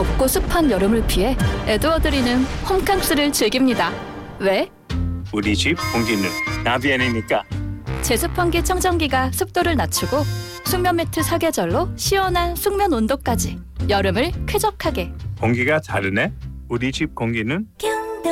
덥고 습한 여름을 피해 에드워드리는 홈캉스를 즐깁니다. 왜? 우리 집 공기는 나비엔이니까. 제습환기 청정기가 습도를 낮추고 숙면 매트 사계절로 시원한 숙면 온도까지 여름을 쾌적하게. 공기가 다르네. 우리 집 공기는